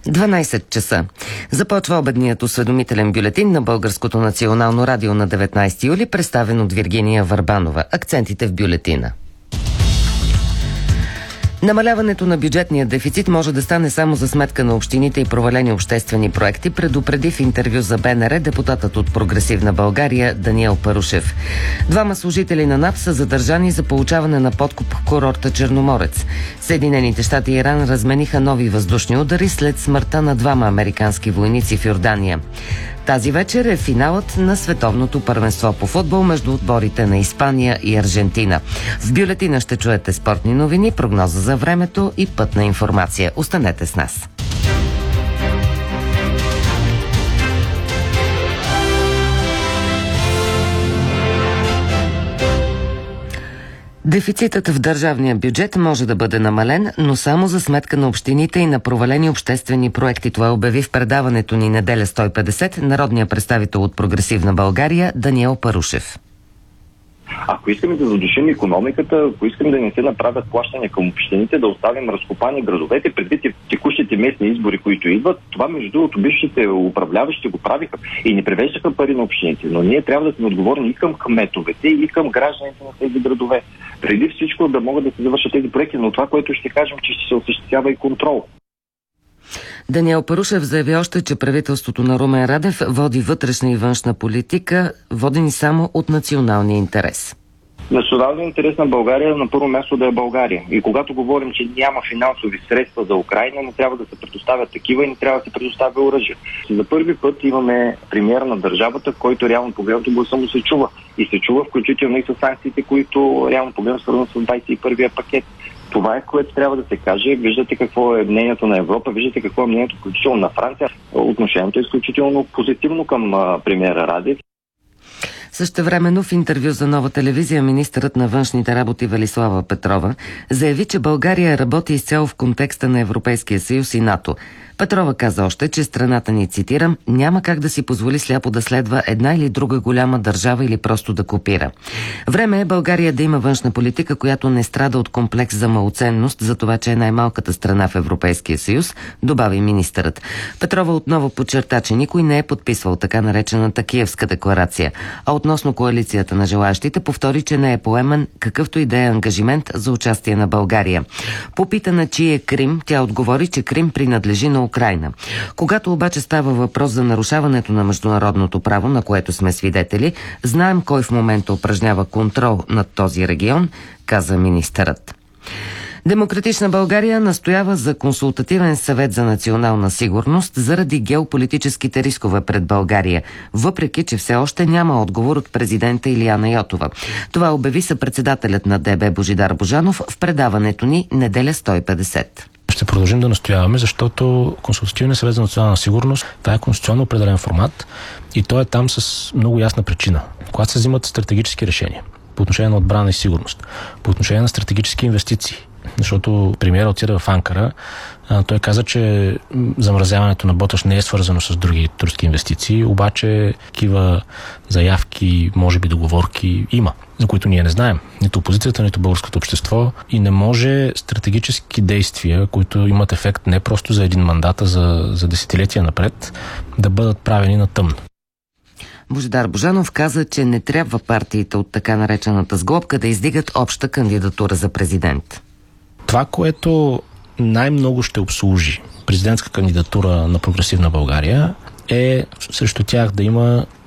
12 часа. Започва обедният осведомителен бюлетин на Българското национално радио на 19 юли, представен от Виргиния Върбанова. Акцентите в бюлетина. Намаляването на бюджетния дефицит може да стане само за сметка на общините и провалени обществени проекти, предупреди в интервю за БНР депутатът от Прогресивна България Даниел Парушев. Двама служители на НАП са задържани за получаване на подкуп в курорта Черноморец. Съединените щати и Иран размениха нови въздушни удари след смъртта на двама американски войници в Йордания. Тази вечер е финалът на световното първенство по футбол между отборите на Испания и Аржентина. В бюлетина ще чуете спортни новини, прогноза за времето и пътна информация. Останете с нас. Дефицитът в държавния бюджет може да бъде намален, но само за сметка на общините и на провалени обществени проекти. Това обяви в предаването ни Неделя 150 народният представител от Прогресивна България Даниел Парушев. Ако искаме да задушим икономиката, ако искаме да не се направят плащания към общините, да оставим разкопани градовете, предвид текущите местни избори, които идват, това между другото бившите управляващи го правиха и не превеждаха пари на общините. Но ние трябва да сме отговорни и към кметовете, и към гражданите на тези градове. Преди всичко да могат да се завършат тези проекти, но това, което ще кажем, че ще се осъществява и контрол. Даниел Парушев заяви още, че правителството на Румен Радев води вътрешна и външна политика, водени само от националния интерес. Националният интерес на България е на първо място да е България. И когато говорим, че няма финансови средства за Украйна, не трябва да се предоставят такива и не трябва да се предоставя оръжие. За първи път имаме премиер на държавата, който реално погледнато гласа му се чува. И се чува включително и с санкциите, които реално погледнато свързват с 21-я пакет. Това е, което трябва да се каже. Виждате какво е мнението на Европа, виждате какво е мнението включително на Франция. Отношението е изключително позитивно към премиера Радев. Същевременно в интервю за Нова телевизия министърът на външните работи Велислава Петрова заяви, че България работи изцяло в контекста на Европейския съюз и НАТО. Петрова каза още, че страната ни, цитирам, няма как да си позволи сляпо да следва една или друга голяма държава или просто да копира. Време е България да има външна политика, която не страда от комплекс за малоценност за това, че е най-малката страна в Европейския съюз, добави министърът. Петрова отново подчерта, че никой не е подписвал така наречената Киевска декларация, а относно коалицията на желаящите повтори, че не е поеман какъвто и да е ангажимент за участие на България. Попитана чий е Крим, тя отговори, че Крим принадлежи на Украйна. Когато обаче става въпрос за нарушаването на международното право, на което сме свидетели, знаем кой в момента упражнява контрол над този регион, каза министърът. Демократична България настоява за консултативен съвет за национална сигурност заради геополитическите рискове пред България, въпреки че все още няма отговор от президента Илияна Йотова. Това обяви съпредседателят на ДБ Божидар Божанов в предаването ни Неделя 150. Ще продължим да настояваме, защото Консултативният съвет за национална сигурност, това е конституционно определен формат и той е там с много ясна причина. Когато се взимат стратегически решения по отношение на отбрана и сигурност, по отношение на стратегически инвестиции, защото премиерът отида в Анкара, той каза, че замразяването на Боташ не е свързано с други турски инвестиции, обаче такива заявки, може би договорки има, за които ние не знаем. Нито опозицията, нито българското общество, и не може стратегически действия, които имат ефект не просто за един мандат, а за десетилетия напред, да бъдат правени на тъмно. Божидар Божанов каза, че не трябва партиите от така наречената сглобка да издигат обща кандидатура за президент. Това, което най-много ще обслужи президентска кандидатура на Прогресивна България, е срещу тях да има